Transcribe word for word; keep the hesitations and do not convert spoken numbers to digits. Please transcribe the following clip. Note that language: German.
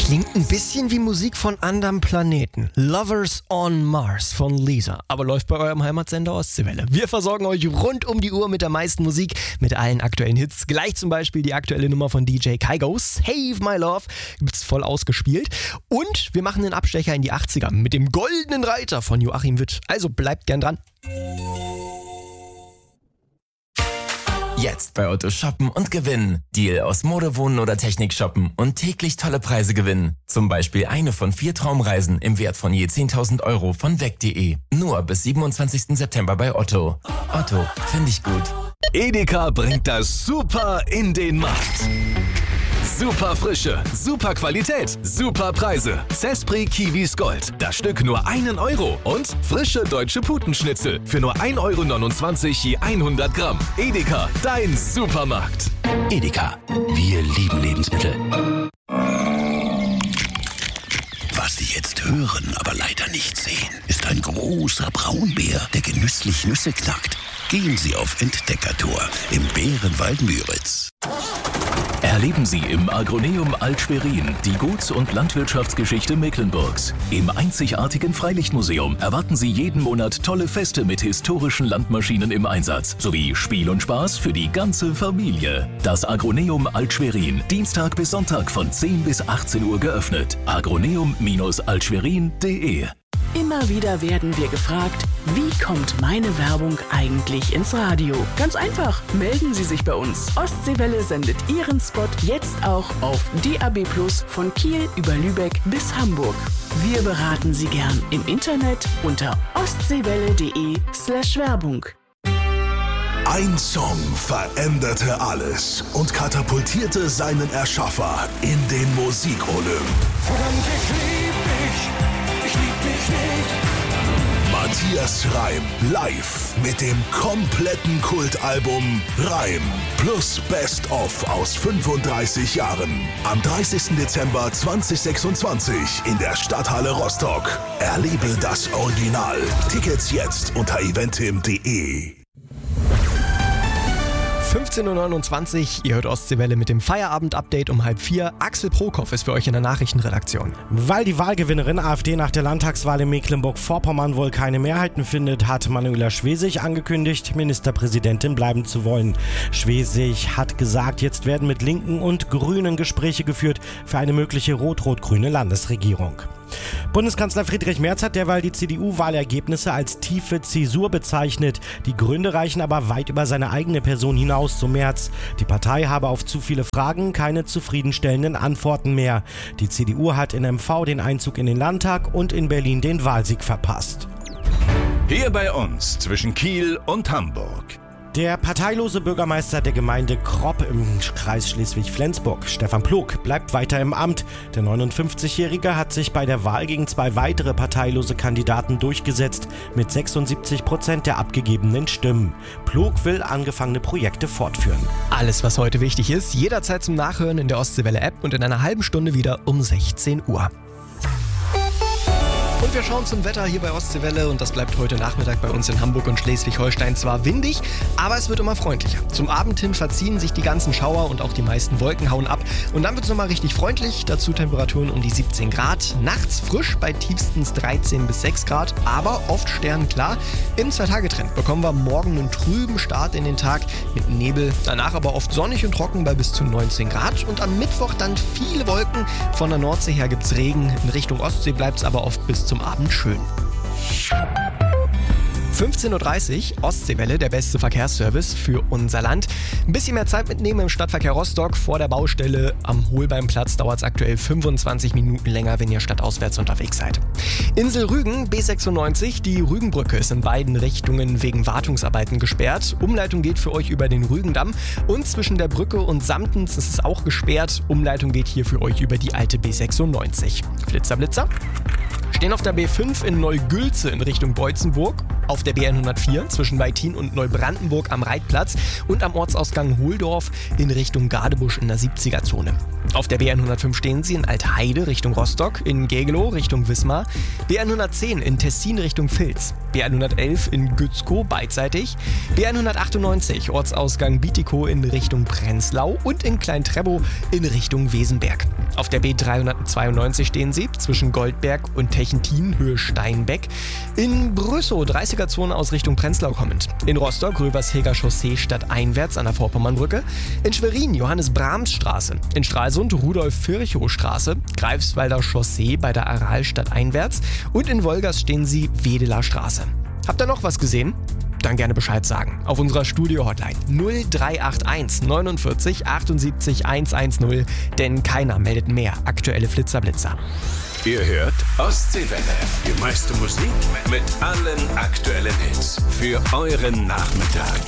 Klingt ein bisschen wie Musik von anderem Planeten. Lovers on Mars von Lisa, aber läuft bei eurem Heimatsender Ostseewelle. Wir versorgen euch rund um die Uhr mit der meisten Musik, mit allen aktuellen Hits. Gleich zum Beispiel die aktuelle Nummer von D J Kygo, Save My Love, gibt's voll ausgespielt. Und wir machen den Abstecher in die achtziger mit dem Goldenen Reiter von Joachim Witt. Also bleibt gern dran. Jetzt bei Otto shoppen und gewinnen. Deal aus Mode, Wohnen oder Technik shoppen und täglich tolle Preise gewinnen. Zum Beispiel eine von vier Traumreisen im Wert von je zehntausend Euro von weg punkt de. Nur bis siebenundzwanzigsten September bei Otto. Otto, finde ich gut. Edeka bringt das Super in den Markt. Super Frische, super Qualität, super Preise. Zespri Kiwis Gold. Das Stück nur einen Euro. Und frische deutsche Putenschnitzel für nur ein Euro neunundzwanzig je hundert Gramm. Edeka, dein Supermarkt. Edeka, wir lieben Lebensmittel. Was Sie jetzt hören, aber leider nicht sehen, ist ein großer Braunbär, der genüsslich Nüsse knackt. Gehen Sie auf Entdeckertour im Bärenwald Müritz. Erleben Sie im Agroneum Alt-Schwerin die Guts- und Landwirtschaftsgeschichte Mecklenburgs. Im einzigartigen Freilichtmuseum erwarten Sie jeden Monat tolle Feste mit historischen Landmaschinen im Einsatz, sowie Spiel und Spaß für die ganze Familie. Das Agroneum Alt-Schwerin, Dienstag bis Sonntag von zehn bis achtzehn Uhr geöffnet. agroneum altschwerin punkt de. Immer wieder werden wir gefragt, wie kommt meine Werbung eigentlich ins Radio? Ganz einfach, melden Sie sich bei uns. Ostseewelle sendet Ihren Spot jetzt auch auf D A B plus von Kiel über Lübeck bis Hamburg. Wir beraten Sie gern im Internet unter ostseewelle.de slash Werbung. Ein Song veränderte alles und katapultierte seinen Erschaffer in den Musikolymp. Verdammt, ich lieb dich, ich lieb dich nicht. Matthias Reim live mit dem kompletten Kultalbum Reim plus Best of aus fünfunddreißig Jahren. Am dreißigsten Dezember zweitausendsechsundzwanzig in der Stadthalle Rostock. Erlebe das Original. Tickets jetzt unter eventim punkt de. fünfzehn Uhr neunundzwanzig, ihr hört Ostseewelle mit dem Feierabend-Update um halb vier. Axel Prokop ist für euch in der Nachrichtenredaktion. Weil die Wahlgewinnerin AfD nach der Landtagswahl in Mecklenburg-Vorpommern wohl keine Mehrheiten findet, hat Manuela Schwesig angekündigt, Ministerpräsidentin bleiben zu wollen. Schwesig hat gesagt, jetzt werden mit Linken und Grünen Gespräche geführt für eine mögliche rot-rot-grüne Landesregierung. Bundeskanzler Friedrich Merz hat derweil die C D U-Wahlergebnisse als tiefe Zäsur bezeichnet. Die Gründe reichen aber weit über seine eigene Person hinaus, so Merz. Die Partei habe auf zu viele Fragen keine zufriedenstellenden Antworten mehr. Die C D U hat in M V den Einzug in den Landtag und in Berlin den Wahlsieg verpasst. Hier bei uns zwischen Kiel und Hamburg. Der parteilose Bürgermeister der Gemeinde Kropp im Kreis Schleswig-Flensburg, Stefan Plog, bleibt weiter im Amt. Der neunundfünfzigjährige hat sich bei der Wahl gegen zwei weitere parteilose Kandidaten durchgesetzt, mit sechsundsiebzig Prozent der abgegebenen Stimmen. Plog will angefangene Projekte fortführen. Alles, was heute wichtig ist, jederzeit zum Nachhören in der Ostseewelle-App und in einer halben Stunde wieder um sechzehn Uhr. Und wir schauen zum Wetter hier bei Ostseewelle und das bleibt heute Nachmittag bei uns in Hamburg und Schleswig-Holstein zwar windig, aber es wird immer freundlicher. Zum Abend hin verziehen sich die ganzen Schauer und auch die meisten Wolken hauen ab und dann wird es nochmal richtig freundlich, dazu Temperaturen um die siebzehn Grad, nachts frisch bei tiefstens dreizehn bis sechs Grad, aber oft sternenklar. Im Zwei-Tage-Trend bekommen wir morgen einen trüben Start in den Tag mit Nebel, danach aber oft sonnig und trocken bei bis zu neunzehn Grad und am Mittwoch dann viele Wolken, von der Nordsee her gibt es Regen, in Richtung Ostsee bleibt es aber oft bis zum Abend schön. fünfzehn Uhr dreißig, Ostseewelle, der beste Verkehrsservice für unser Land. Ein bisschen mehr Zeit mitnehmen im Stadtverkehr Rostock. Vor der Baustelle am Holbeimplatz dauert es aktuell fünfundzwanzig Minuten länger, wenn ihr stadtauswärts unterwegs seid. Insel Rügen, B sechsundneunzig, die Rügenbrücke ist in beiden Richtungen wegen Wartungsarbeiten gesperrt. Umleitung geht für euch über den Rügendamm und zwischen der Brücke und Samtens ist es auch gesperrt. Umleitung geht hier für euch über die alte B sechsundneunzig. Flitzer, Blitzer. Stehen auf der B fünf in Neugülze in Richtung Beutzenburg, auf der B hundertvier zwischen Weitin und Neubrandenburg am Reitplatz und am Ortsausgang Hohldorf in Richtung Gadebusch in der siebziger-Zone. Auf der B hundertfünf stehen sie in Altheide Richtung Rostock, in Gegelow Richtung Wismar, B hundertzehn in Tessin Richtung Vils, B hundertelf in Gützkow beidseitig, B hundertachtundneunzig Ortsausgang Bietigkow in Richtung Prenzlau und in Klein-Treppow in Richtung Wesenberg. Auf der B dreihundertzweiundneunzig stehen sie zwischen Goldberg und Techentin, Höhe Steinbeck. In Brüssow, dreißiger-Zone aus Richtung Prenzlau kommend. In Rostock, Röversheger Chaussee stadteinwärts an der Vorpommernbrücke. In Schwerin, Johannes-Brahms-Straße. In Stralsund, Rudolf-Virchow-Straße. Greifswalder Chaussee bei der Aral stadteinwärts. Und in Wolgast stehen sie Wedeler Straße. Habt ihr noch was gesehen? Dann gerne Bescheid sagen. Auf unserer Studio-Hotline null drei acht eins neunundvierzig achtundsiebzig hundertzehn, denn keiner meldet mehr aktuelle Flitzerblitzer. Ihr hört Ostseewelle. Die meiste Musik mit allen aktuellen Hits für euren Nachmittag.